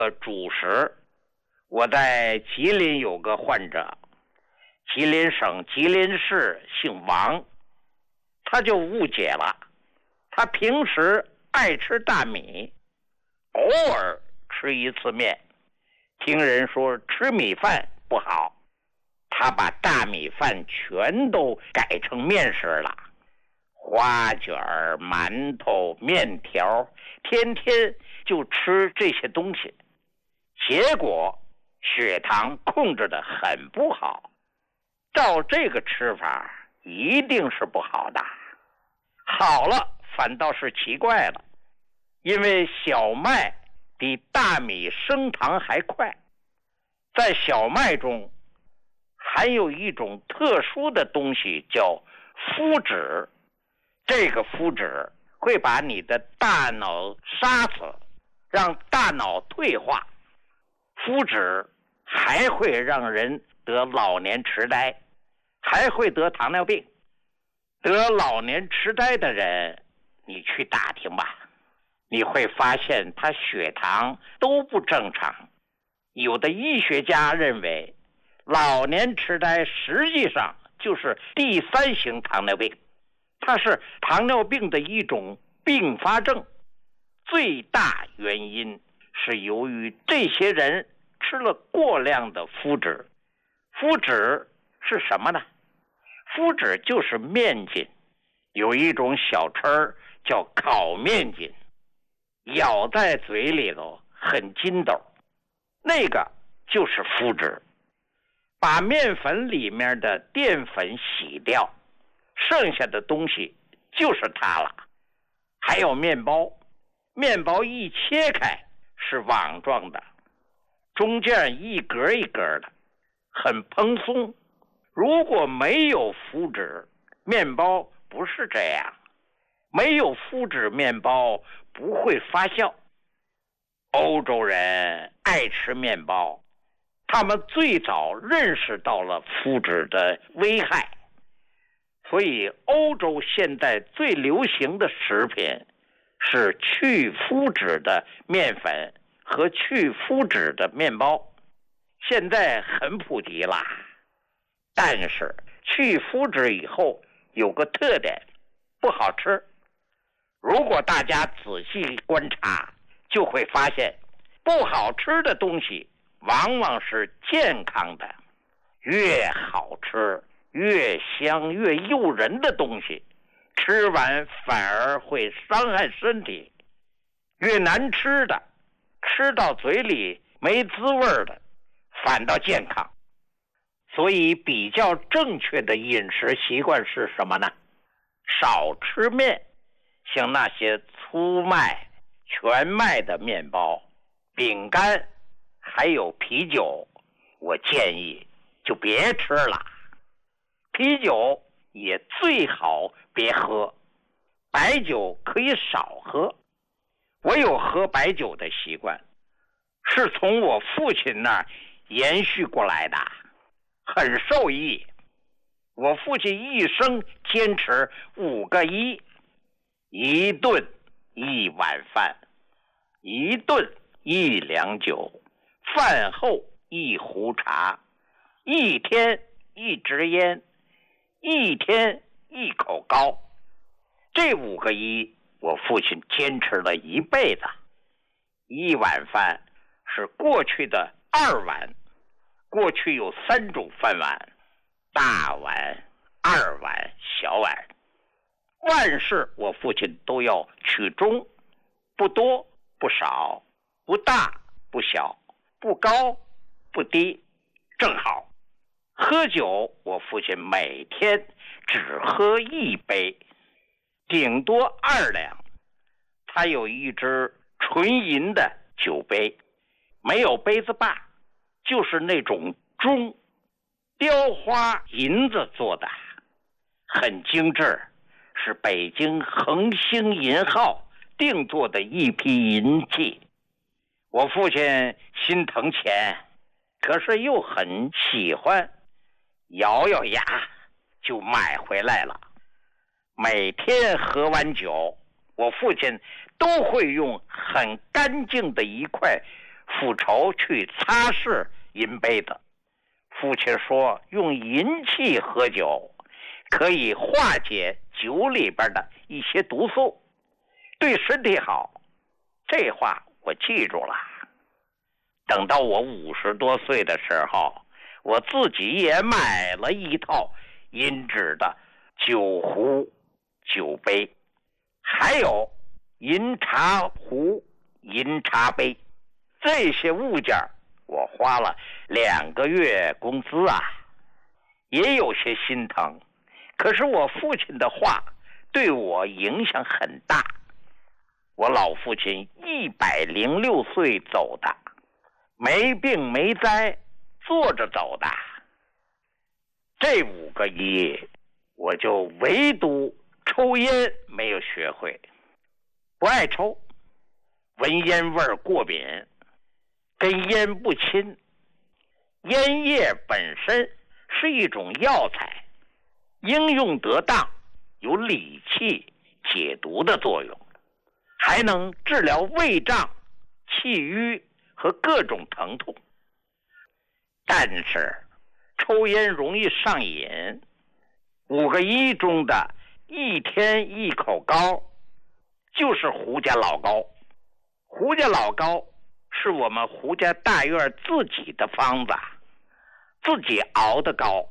主食。我在吉林有个患者，吉林省吉林市姓王，他就误解了。他平时爱吃大米，偶尔吃一次面，听人说吃米饭不好，他把大米饭全都改成面食了，花卷、馒头、面条，天天就吃这些东西，结果血糖控制得很不好。照这个吃法一定是不好的。好了反倒是奇怪了，因为小麦比大米升糖还快，在小麦中含有一种特殊的东西叫麸质，这个麸质会把你的大脑杀死，让大脑退化。麸质还会让人得老年痴呆，还会得糖尿病。得老年痴呆的人，你去打听吧，你会发现他血糖都不正常。有的医学家认为，老年痴呆实际上就是第3型糖尿病，它是糖尿病的一种并发症，最大原因是由于这些人吃了过量的麸质。麸质是什么呢？麸质就是面筋，有一种小吃叫烤面筋，咬在嘴里头很筋斗，那个就是麸质。把面粉里面的淀粉洗掉，剩下的东西就是它了。还有面包，面包一切开是网状的，中间一格一格的，很蓬松。如果没有麸质，面包不是这样。没有麸质面包不会发酵。欧洲人爱吃面包，他们最早认识到了麸质的危害，所以欧洲现在最流行的食品是去麸质的面粉和去麸质的面包，现在很普及啦。但是去麸质以后有个特点，不好吃。如果大家仔细观察，就会发现不好吃的东西往往是健康的。越好吃越香越诱人的东西，吃完反而会伤害身体。越难吃的，吃到嘴里没滋味的，反倒健康。所以比较正确的饮食习惯是什么呢？少吃面，像那些粗麦、全麦的面包、饼干，还有啤酒，我建议就别吃了。啤酒也最好别喝，白酒可以少喝。我有喝白酒的习惯，是从我父亲那儿延续过来的，很受益。我父亲一生坚持5个1，一顿1碗饭，一顿1两酒，饭后1壶茶，一天1支烟，一天1口膏。这5个1，我父亲坚持了一辈子。1碗饭是过去的2碗，过去有3种饭碗，大碗、2碗、小碗。万事我父亲都要取中，不多不少，不大不小，不高不低，正好。喝酒我父亲每天只喝1杯，顶多2两。他有一只纯银的酒杯，没有杯子把，就是那种钟，雕花银子做的，很精致，是北京恒星银号定做的一批银器。我父亲心疼钱，可是又很喜欢，咬咬牙就买回来了。每天喝完酒，我父亲都会用很干净的一块复仇去擦拭银杯子。父亲说用银器喝酒可以化解酒里边的一些毒素，对身体好。这话我记住了。等到我50多岁的时候，我自己也买了一套银质的酒壶、酒杯，还有银茶壶、银茶杯。这些物件我花了2个月工资啊，也有些心疼。可是我父亲的话对我影响很大。我老父亲106岁走的，没病没灾，坐着走的。这5个亿，我就唯独抽烟没有学会，不爱抽，闻烟味过敏，跟烟不亲。烟叶本身是一种药材，应用得当，有理气解毒的作用，还能治疗胃胀、气郁和各种疼痛。但是抽烟容易上瘾，5个亿中的1天1口膏就是胡家老膏。胡家老膏是我们胡家大院自己的方子，自己熬的膏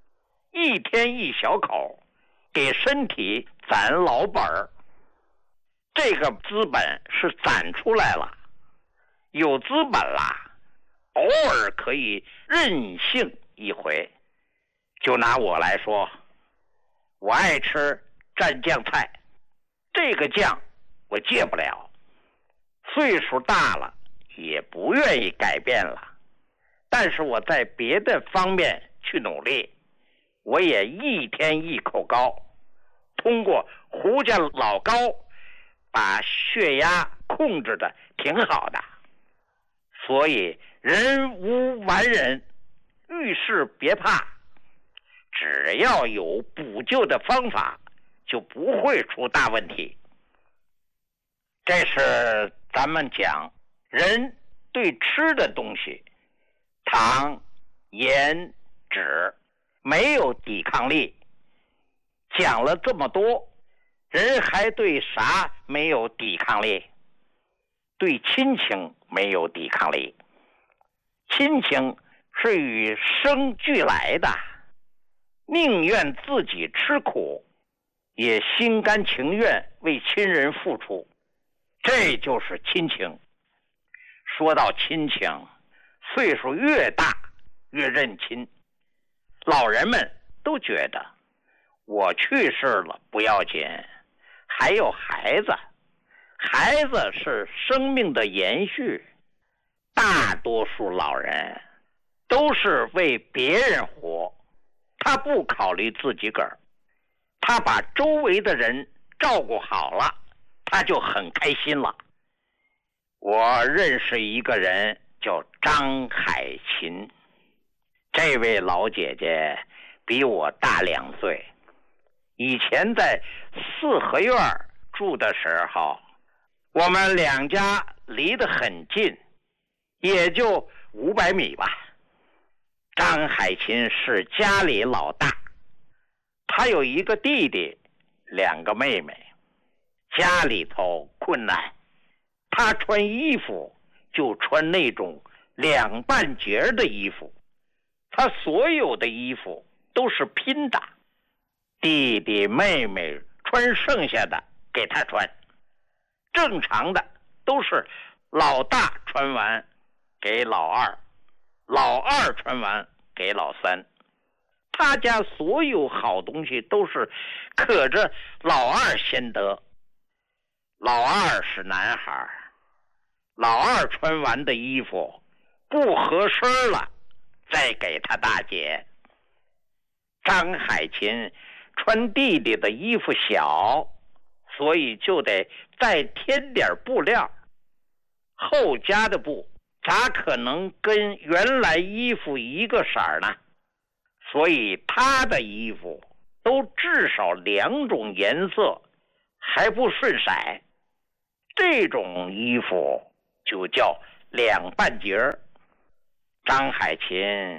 ，1天1小口，给身体攒老本儿。这个资本是攒出来了，有资本啦，偶尔可以任性一回。就拿我来说，我爱吃蘸酱菜，这个酱我戒不了，岁数大了也不愿意改变了。但是我在别的方面去努力，我也1天1口膏，通过胡家老膏把血压控制的挺好的。所以人无完人，遇事别怕，只要有补救的方法，就不会出大问题。这是咱们讲人对吃的东西，糖、盐、脂没有抵抗力。讲了这么多，人还对啥没有抵抗力？对亲情没有抵抗力。亲情是与生俱来的，宁愿自己吃苦，也心甘情愿为亲人付出，这就是亲情。说到亲情，岁数越大越认亲。老人们都觉得我去世了不要紧，还有孩子，孩子是生命的延续。大多数老人都是为别人活，他不考虑自己个儿，他把周围的人照顾好了，他就很开心了。我认识一个人叫张海琴，这位老姐姐比我大2岁。以前在4合院住的时候，我们2家离得很近，也就500米吧。张海琴是家里老大，他有1个弟弟，2个妹妹。家里头困难，他穿衣服就穿那种2半截的衣服，他所有的衣服都是拼的，弟弟妹妹穿剩下的给他穿，正常的都是老大穿完给老二，老二穿完给老三。他家所有好东西都是可着老二先得。老二是男孩，老二穿完的衣服不合身了，再给他大姐。张海琴穿弟弟的衣服小，所以就得再添点布料。后加的布咋可能跟原来衣服一个色儿呢？所以他的衣服都至少2种颜色，还不顺色。这种衣服就叫两半截儿。张海琴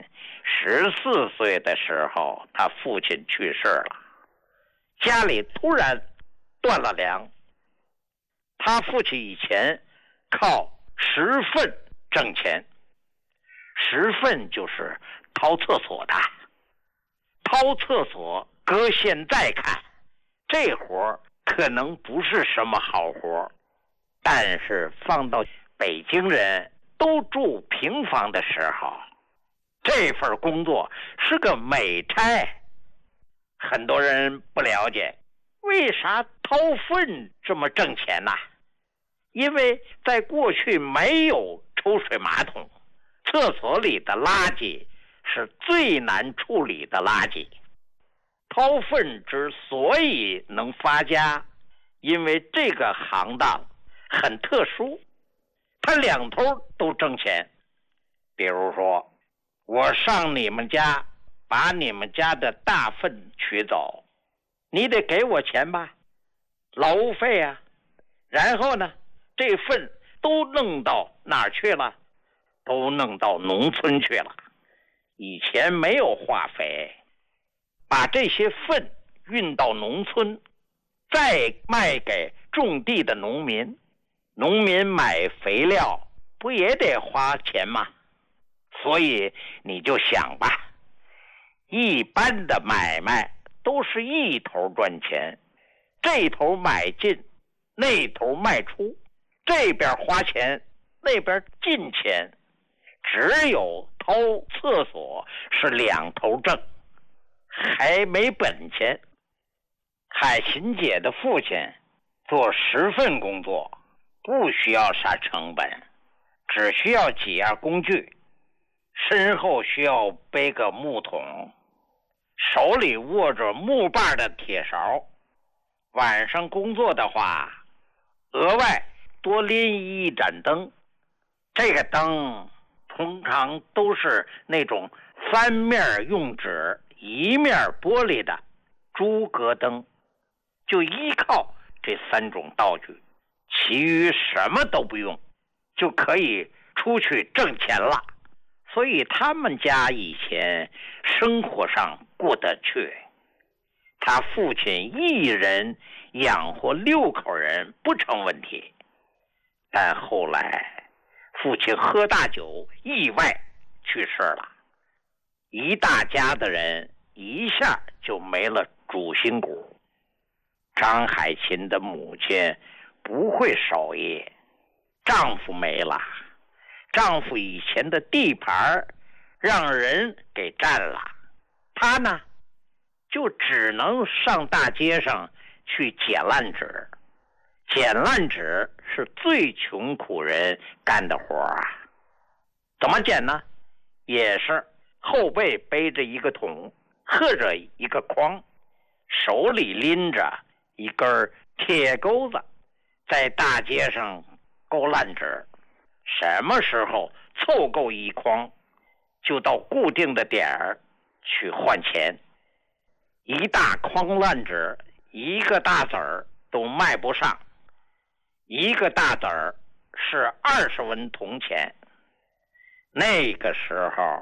14岁的时候，他父亲去世了，家里突然断了粮。他父亲以前靠拾粪挣钱，拾粪就是掏厕所的。掏厕所搁现在看，这活可能不是什么好活，但是放到北京人都住平房的时候，这份工作是个美差。很多人不了解为啥掏粪这么挣钱呢？因为在过去没有抽水马桶，厕所里的垃圾是最难处理的垃圾。掏粪之所以能发家，因为这个行当很特殊，它两头都挣钱。比如说，我上你们家把你们家的大粪取走，你得给我钱吧，劳务费啊。然后呢，这粪都弄到哪儿去了？都弄到农村去了。以前没有化肥，把这些粪运到农村，再卖给种地的农民。农民买肥料不也得花钱吗？所以你就想吧，一般的买卖都是一头赚钱，这头买进，那头卖出，这边花钱，那边进钱。只有掏厕所是两头挣，还没本钱。海琴姐的父亲做拾粪工作，不需要啥成本，只需要几样工具，身后需要背个木桶，手里握着木把的铁勺。晚上工作的话，额外多拎一盏灯，这个灯通常都是那种3面用纸1面玻璃的诸葛灯，就依靠这3种道具，其余什么都不用，就可以出去挣钱了。所以他们家以前生活上过得去，他父亲一人养活6口人不成问题。但后来父亲喝大酒意外去世了，一大家的人一下就没了主心骨。张海琴的母亲不会手艺，丈夫没了，丈夫以前的地盘让人给占了，她呢就只能上大街上去捡烂纸。捡烂纸是最穷苦人干的活啊。怎么捡呢？也是后背背着一个桶，喝着一个筐，手里拎着一根铁钩子，在大街上勾烂纸。什么时候凑够一筐，就到固定的点儿去换钱。一大筐烂纸，一个大子儿都卖不上，一个大子儿是20文铜钱。那个时候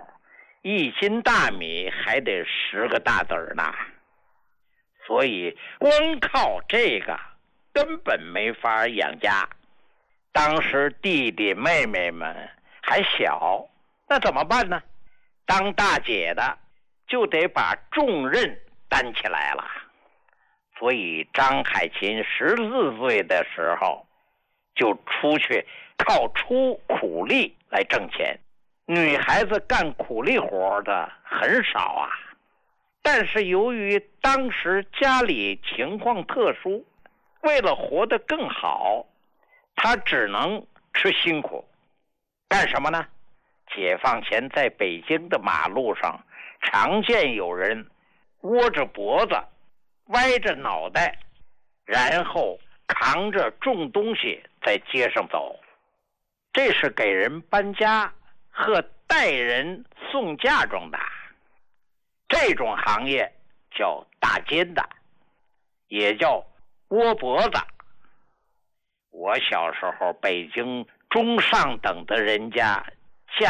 1斤大米还得10个大子儿呢，所以光靠这个根本没法养家。当时弟弟妹妹们还小，那怎么办呢？当大姐的就得把重任担起来了。所以张海琴14岁的时候就出去靠出苦力来挣钱。女孩子干苦力活的很少啊，但是由于当时家里情况特殊，为了活得更好，她只能吃辛苦。干什么呢？解放前在北京的马路上常见有人窝着脖子，歪着脑袋，然后扛着重东西在街上走，这是给人搬家和带人送嫁妆的。这种行业叫大肩的，也叫窝脖子。我小时候北京中上等的人家